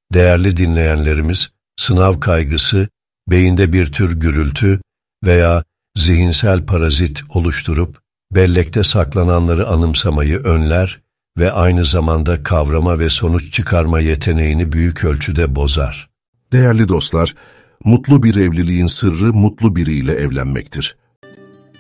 Değerli dinleyenlerimiz, sınav kaygısı, beyinde bir tür gürültü veya zihinsel parazit oluşturup, bellekte saklananları anımsamayı önler ve aynı zamanda kavrama ve sonuç çıkarma yeteneğini büyük ölçüde bozar. Değerli dostlar, mutlu bir evliliğin sırrı mutlu biriyle evlenmektir.